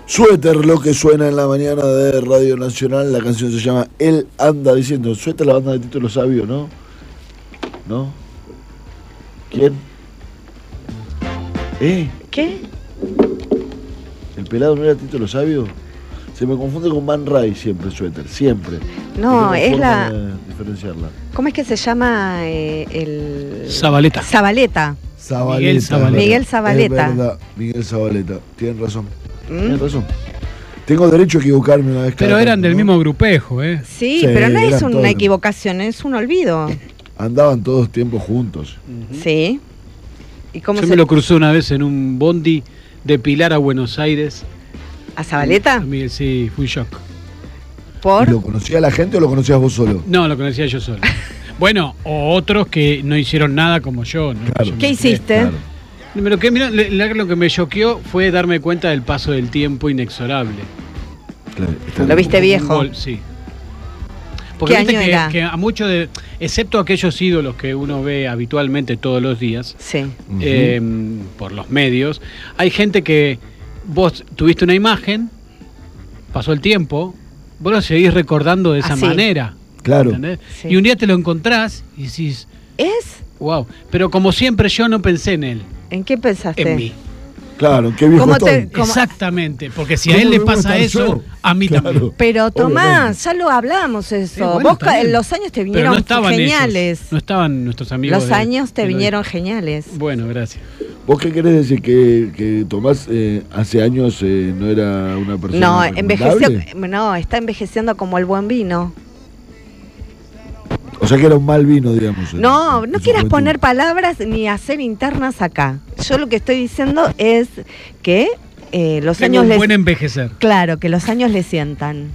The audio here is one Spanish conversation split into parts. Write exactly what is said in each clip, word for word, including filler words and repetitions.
Suéter, lo que suena en la mañana de Radio Nacional. La canción se llama Él anda diciendo. Suéter, la banda de Tito Lo Sabio, ¿no? ¿No? ¿Quién? ¿Eh? ¿Qué? ¿El pelado no era Tito Lo Sabio? Se me confunde con Man Ray siempre, Suéter, siempre. No, no es la... de diferenciarla. ¿Cómo es que se llama eh, el...? Zabaleta. Zabaleta. Zabaleta. Miguel Zabaleta. Miguel Zabaleta. Es verdad, Miguel Zabaleta. Tienen razón. ¿Mm? Tienen razón. Tengo derecho a equivocarme una vez. Pero eran tanto, del ¿no? mismo grupejo, ¿eh? Sí, sí, pero no es una todos. equivocación, es un olvido. Andaban todos tiempos juntos. Uh-huh. Sí. ¿Y cómo Yo se... me lo crucé una vez en un bondi de Pilar a Buenos Aires. ¿A Zabaleta? A Miguel, sí, fue un shock. ¿Por? ¿Lo conocía la gente o lo conocías vos solo? No, lo conocía yo solo. Bueno, o otros que no hicieron nada como yo. ¿no? Claro. Yo ¿Qué me hiciste? Claro. Lo que, mira, lo que me choqueó fue darme cuenta del paso del tiempo inexorable. Claro. ¿Lo viste viejo? Gol, sí. Porque ¿Qué viste año que, era? que a muchos de, excepto aquellos ídolos que uno ve habitualmente todos los días, Sí. Uh-huh. eh, por los medios, hay gente que vos tuviste una imagen, pasó el tiempo, vos lo seguís recordando de esa Así. manera. Claro. ¿Entendés? Sí. Y un día te lo encontrás y decís, ¿Es? wow, pero como siempre yo no pensé en él, ¿En qué pensaste? en mí. Claro, qué viejo ¿Cómo te- estoy. ¿Cómo? Exactamente, porque si a ¿Cómo él le debo pasa estar eso, yo? a mí Claro. también. Pero Tomás, Obviamente. ya lo hablamos eso. Sí, bueno, Vos está ca- bien. los años te Pero vinieron no estaban geniales. ellos, no estaban nuestros amigos. Los de- años te de lo- vinieron geniales. Bueno, gracias. ¿Vos qué querés decir? ¿Que, que Tomás eh, hace años eh, no era una persona No, recomendable? envejeció, no, está envejeciendo como el buen vino. O sea que era un mal vino, digamos. en- No, en no su quieras juventud. poner palabras ni hacer internas acá. Yo lo que estoy diciendo es que eh, los Tengo años un les... buen envejecer. Claro, que los años le sientan.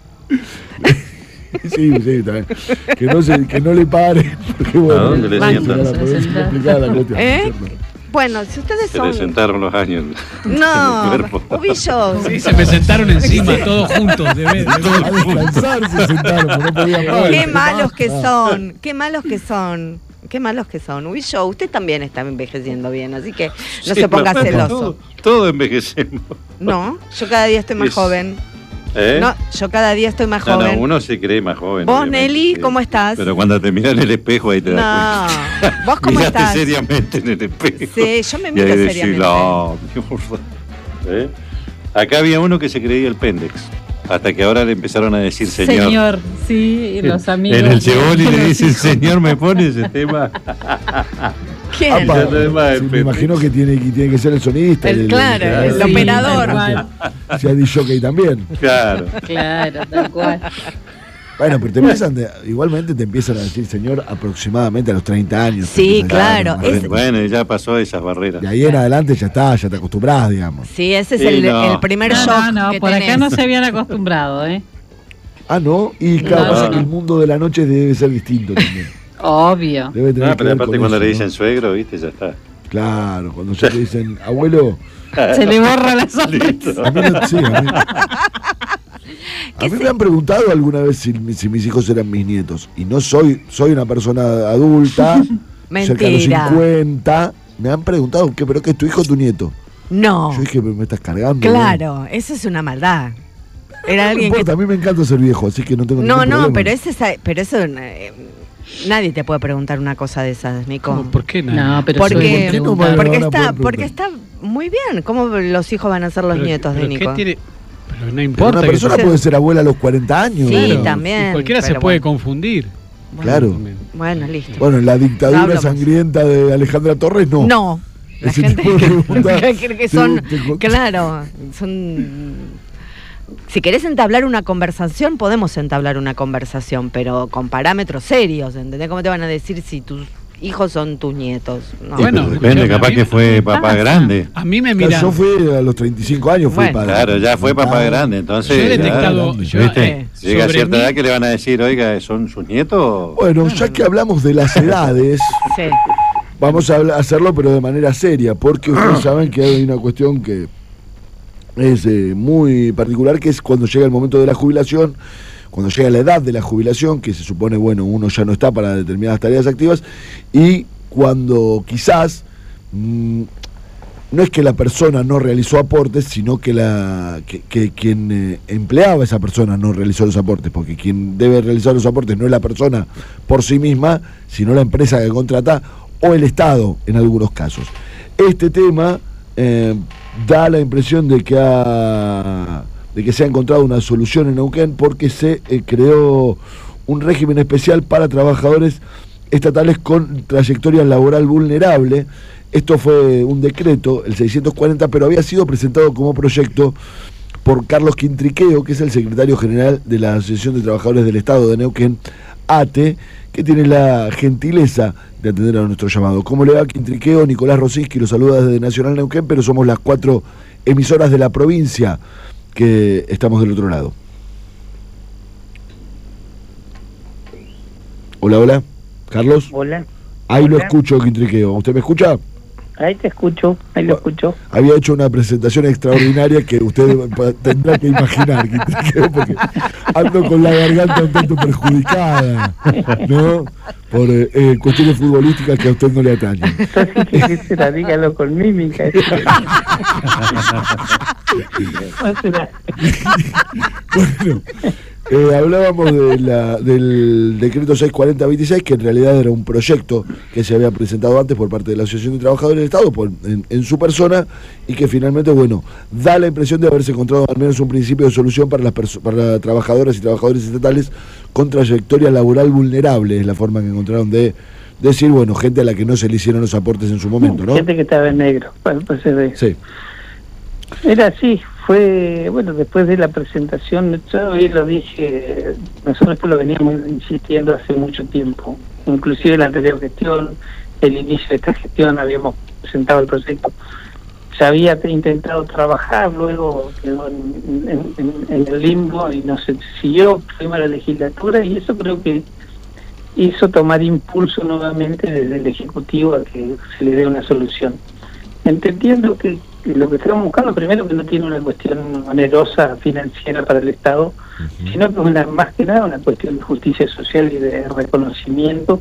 Sí, sí, también. Que no, se, que no le pare. Porque, bueno, ¿A dónde le es sientan? complicada la cuestión. ¿Eh? Bueno, si ustedes Se le son... sentaron los años en el No, cuerpo. Ubillo. Sí, se me sentaron encima todos juntos. De vez, de A vez. descansar se sentaron, porque no podían más. Qué malos que son, qué malos que son, qué malos que son. Ubillo, usted también está envejeciendo bien, así que no Sí, se ponga pero celoso. Todo, todo envejecemos. No, yo cada día estoy más Es- joven. ¿Eh? No, yo cada día estoy más No, no, joven. uno se cree más joven. Vos, obviamente, Nelly, sí. ¿cómo estás? Pero cuando te miras en el espejo ahí te das No, cuenta. ¿vos cómo Mirate estás? seriamente en el espejo. Sí, yo me Y miro ahí decís, seriamente. no, mi amor. ¿Eh? Acá había uno que se creía el Pendex. Hasta que ahora le empezaron a decir señor. Señor, sí, y los amigos. En el cebol y le dicen, señor, ¿me pone ese tema? ¿Quién? Apa, Ya no es más sí, el me imagino que tiene, que tiene que ser el sonista. El- claro, el Sí, operador. tal cual. Sea D J también. Claro. Claro, tal cual. Bueno, pero te empiezan de- igualmente te empiezan a decir señor aproximadamente a los treinta años. Sí, Te empiezan a claro, dar, es- más Bueno, ya pasó esas barreras. de ahí en adelante ya está, ya te acostumbras, digamos. Sí, ese es Sí, el, no. el primer No, shock no, no, que por tenés. acá no se habían acostumbrado, ¿eh? Ah, ¿no? Y claro, No, pasa no. que el mundo de la noche debe ser distinto también. Obvio. Debe tener No, que pero ver aparte con cuando eso, le ¿no? dicen suegro, viste, ya está. Claro, cuando ya te dicen, abuelo, Se le borra la sonrisa. Listo. a mí, no- sí, a mí, a mí me han preguntado alguna vez si, si mis hijos eran mis nietos. Y no soy, soy una persona adulta, cerca de los Mentira. cincuenta. Me han preguntado, ¿qué, ¿pero qué es tu hijo o tu nieto? No, Yo dije, pero me estás cargando. claro, eso es una maldad. Era No alguien que... importa, a mí me encanta ser viejo, así que no tengo No, ningún no, problema. pero, ese, es- pero eso... eh, nadie te puede preguntar una cosa de esas, Nico. ¿Cómo? ¿Por qué no? No, pero Porque, suelen ¿por qué no preguntar. me- porque, van a está, poder porque preguntar? está muy bien. ¿Cómo los hijos van a ser los Pero- nietos de pero Nico? ¿qué tiene? Pero no Pero importa. una que persona sea- puede ser abuela a los cuarenta años. Sí, Claro. también. Y cualquiera se pero puede bueno. confundir. Claro. También. Bueno, listo. Bueno, en la dictadura No hablamos. sangrienta de Alejandra Torres, no. No. La Ese gente tipo de preguntas cree que son, te- te- claro, son... Si querés entablar una conversación, podemos entablar una conversación, pero con parámetros serios, ¿entendés? ¿Cómo te van a decir si tus hijos son tus nietos? No. Bueno, Depende, escuchame, capaz a mí- que fue papá pasa? grande. A mí me Claro, miran. yo fui a los treinta y cinco años, fui Bueno. padre. Claro, ya fue papá Ah, grande, Yo entonces. he ya, detectado. yo, ¿viste? eh, Llega a sobre cierta mí- edad que le van a decir, oiga, ¿son sus nietos? Bueno, ya que hablamos de las edades, Sí. vamos a habla- hacerlo pero de manera seria, porque ustedes saben que hay una cuestión que es eh, muy particular, que es cuando llega el momento de la jubilación, cuando llega la edad de la jubilación, que se supone, bueno, uno ya no está para determinadas tareas activas, y cuando quizás, mm, no es que la persona no realizó aportes, sino que la que, que quien eh, empleaba a esa persona no realizó los aportes, porque quien debe realizar los aportes no es la persona por sí misma, sino la empresa que contrata o el Estado en algunos casos. Este tema eh, da la impresión de que ha, de que se ha encontrado una solución en Neuquén, porque se eh, creó un régimen especial para trabajadores estatales con trayectoria laboral vulnerable. Esto fue un decreto, el seiscientos cuarenta, pero había sido presentado como proyecto por Carlos Quintriqueo, que es el secretario general de la Asociación de Trabajadores del Estado de Neuquén, A T E, que tiene la gentileza de atender a nuestro llamado. ¿Cómo le va, Quintriqueo? Nicolás Rosinski lo saluda desde Nacional Neuquén, pero somos las cuatro emisoras de la provincia que estamos del otro lado. Hola, hola. ¿Carlos? Hola. Ahí Hola. Lo escucho, Quintriqueo. ¿Usted me escucha? Ahí te escucho, ahí lo escucho. Había hecho una presentación extraordinaria que usted tendrá que imaginar, Quintriqueo, porque ando con la garganta un tanto perjudicada, ¿no? Por eh, eh, cuestiones futbolísticas que a usted no le atañen. Entonces, ¿qué será? Dígalo con mímica. Bueno, eh, hablábamos de la, del decreto seiscientos cuarenta veintiséis, que en realidad era un proyecto que se había presentado antes por parte de la Asociación de Trabajadores del Estado por, en, en su persona, y que finalmente, bueno, da la impresión de haberse encontrado al menos un principio de solución para las para trabajadoras y trabajadores estatales con trayectoria laboral vulnerable. Es la forma que encontraron de decir, bueno, gente a la que no se le hicieron los aportes en su momento, ¿no? Gente que estaba en negro, para pues se ve. Sí. Era así, fue, bueno, después de la presentación, yo hoy lo dije, nosotros esto lo veníamos insistiendo hace mucho tiempo, inclusive en la anterior gestión, el inicio de esta gestión, habíamos presentado el proyecto, se había intentado trabajar, luego quedó en, en, en, en el limbo y no se siguió, fuimos a la legislatura, y eso creo que hizo tomar impulso nuevamente desde el Ejecutivo a que se le dé una solución. Entendiendo que lo que estamos buscando, primero, que no tiene una cuestión onerosa financiera para el Estado, uh-huh. sino que es una, más que nada una cuestión de justicia social y de reconocimiento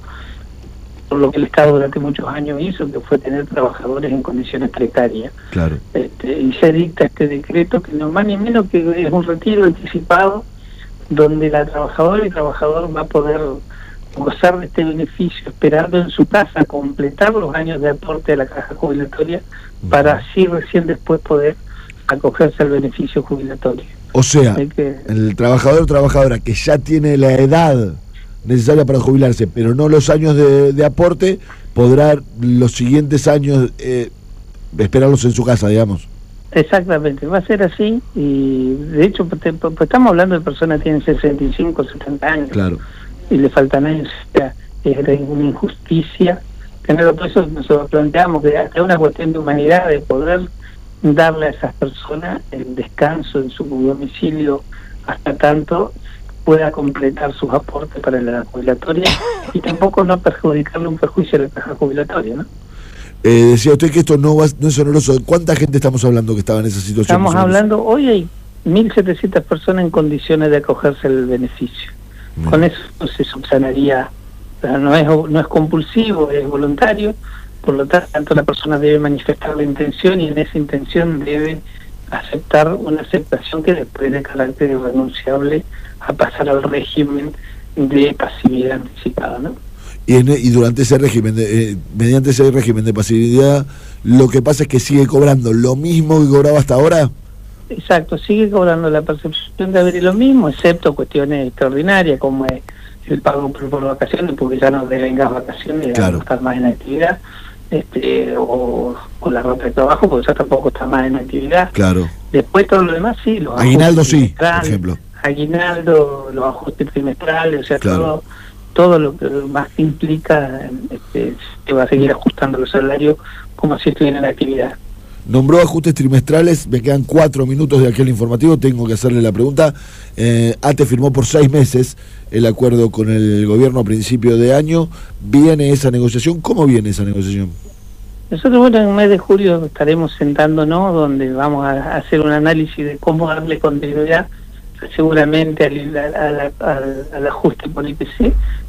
por lo que el Estado durante muchos años hizo, que fue tener trabajadores en condiciones precarias. Claro. Este, y se dicta este decreto que no más ni menos que es un retiro anticipado, donde la trabajadora y trabajador va a poder gozar de este beneficio, esperando en su casa completar los años de aporte a la caja jubilatoria, para así recién después poder acogerse al beneficio jubilatorio. O sea, que, el trabajador o trabajadora que ya tiene la edad necesaria para jubilarse, pero no los años de, de aporte, podrá los siguientes años eh, esperarlos en su casa, digamos. Exactamente, va a ser así, y de hecho pues, te, pues, estamos hablando de personas que tienen sesenta y cinco, setenta años. Claro. Y le faltan años, o sea, es una injusticia tenerlo. Por eso nosotros planteamos que es una cuestión de humanidad, de poder darle a esas personas el descanso en su domicilio hasta tanto pueda completar sus aportes para la jubilatoria, y tampoco no perjudicarle un perjuicio a la caja jubilatoria, ¿no? Eh, decía usted que esto no, va, no es oneroso. ¿Cuánta gente estamos hablando que estaba en esa situación? Estamos hablando, hoy hay mil setecientas personas en condiciones de acogerse al beneficio. Bien. Con eso se subsanaría, no es, no es compulsivo, es voluntario, por lo tanto la persona debe manifestar la intención, y en esa intención debe aceptar una aceptación que después de carácter irrenunciable a pasar al régimen de pasividad anticipada, ¿no? Y, en, y durante ese régimen, de, eh, mediante ese régimen de pasividad, lo que pasa es que sigue cobrando lo mismo que cobraba hasta ahora. Exacto, sigue cobrando la percepción de haber lo mismo, excepto cuestiones extraordinarias como es el pago por, por vacaciones, porque ya no devengas vacaciones, claro. no estar más en actividad, este, o, o la ropa de trabajo, porque ya tampoco está más en actividad. Claro. Después todo lo demás sí, los aguinaldo sí, por ejemplo. Aguinaldo, los ajustes trimestrales, o sea, claro. todo, todo lo que más implica, este, se va a seguir ajustando los salarios como si estuvieran en actividad. Nombró ajustes trimestrales, me quedan cuatro minutos de aquel informativo, tengo que hacerle la pregunta. Eh, A T E firmó por seis meses el acuerdo con el gobierno a principio de año. ¿Viene esa negociación? ¿Cómo viene esa negociación? Nosotros, bueno, en el mes de julio estaremos sentándonos, donde vamos a hacer un análisis de cómo darle continuidad seguramente al, al, al, al ajuste por I P C,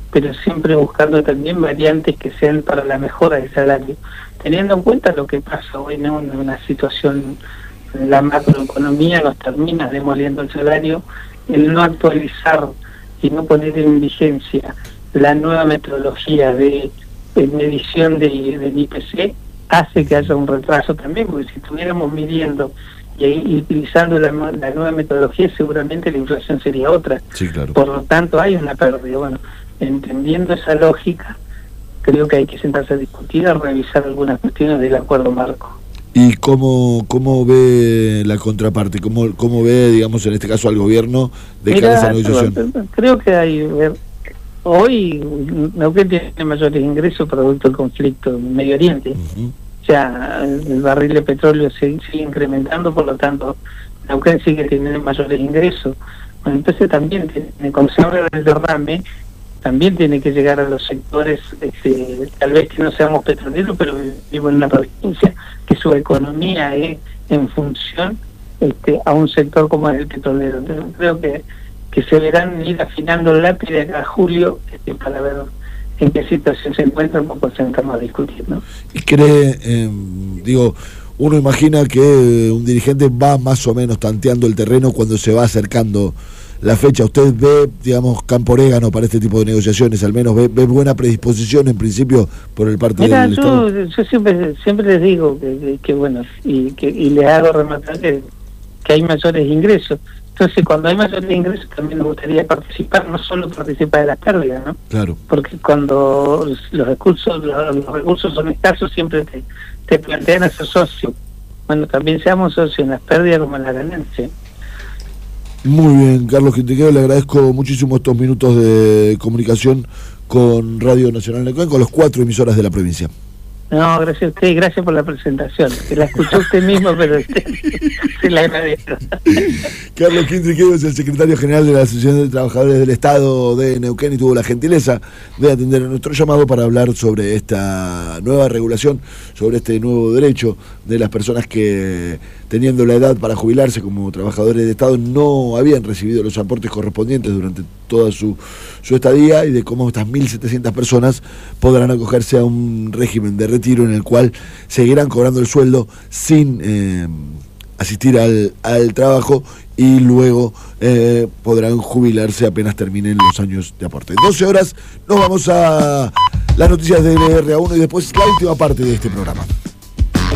pero siempre buscando también variantes que sean para la mejora del salario, teniendo en cuenta lo que pasa hoy, ¿no? Una, una situación, la macroeconomía nos termina demoliendo el salario, el no actualizar y no poner en vigencia la nueva metodología de, de medición de, del I P C hace que haya un retraso también, porque si estuviéramos midiendo y, y utilizando la, la nueva metodología, seguramente la inflación sería otra. Sí, claro. Por lo tanto, hay una pérdida. Bueno, entendiendo esa lógica, creo que hay que sentarse a discutir, a revisar algunas cuestiones del acuerdo marco. ¿Y cómo, cómo ve la contraparte? ¿Cómo, cómo ve, digamos, en este caso al gobierno de cara a esa negociación? Creo que hay... Eh, hoy Neuquén tiene mayores ingresos producto del conflicto en Medio Oriente. Uh-huh. O sea, el barril de petróleo se sigue incrementando, por lo tanto, Neuquén sigue teniendo mayores ingresos. Bueno, entonces también, tiene, cuando se habla del derrame, también tiene que llegar a los sectores, este, tal vez que no seamos petroleros, pero vivo en una provincia que su economía es en función este, a un sector como el petrolero. Entonces creo que, que se verán ir afinando el lápiz de acá a julio este, para ver en qué situación se encuentran, para sentarnos a discutir, ¿no? ¿Y cree, eh, digo, uno imagina que un dirigente va más o menos tanteando el terreno cuando se va acercando la fecha? ¿Usted ve, digamos, campo orégano para este tipo de negociaciones? Al menos ve, ve buena predisposición en principio por el parte Mira, del yo, Estado. yo siempre siempre les digo que, que, que bueno, y que y les hago rematar que, que hay mayores ingresos. Entonces, cuando hay mayores ingresos, también nos gustaría participar, no solo participar de las pérdidas, ¿no? Claro. Porque cuando los recursos los, los recursos son escasos, siempre te, te plantean a ser socio. Bueno, también seamos socios en las pérdidas como en las ganancias. Muy bien, Carlos Quintequeo, le agradezco muchísimo estos minutos de comunicación con Radio Nacional Neuquén, con los cuatro emisoras de la provincia. No, gracias a usted y gracias por la presentación. Que la escuchó usted mismo, pero usted, se la agradezco. Carlos Quintequeo es el secretario general de la Asociación de Trabajadores del Estado de Neuquén y tuvo la gentileza de atender a nuestro llamado para hablar sobre esta nueva regulación, sobre este nuevo derecho de las personas que, teniendo la edad para jubilarse como trabajadores de Estado, no habían recibido los aportes correspondientes durante toda su, su estadía, y de cómo estas mil setecientas personas podrán acogerse a un régimen de retiro en el cual seguirán cobrando el sueldo sin eh, asistir al, al trabajo, y luego eh, podrán jubilarse apenas terminen los años de aporte. doce horas, nos vamos a las noticias de R A uno y después la última parte de este programa.